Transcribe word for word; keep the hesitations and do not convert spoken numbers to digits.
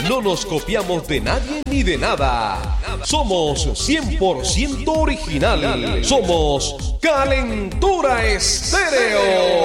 No nos copiamos de nadie ni de nada. Somos cien por ciento original. Somos Calentura Estéreo.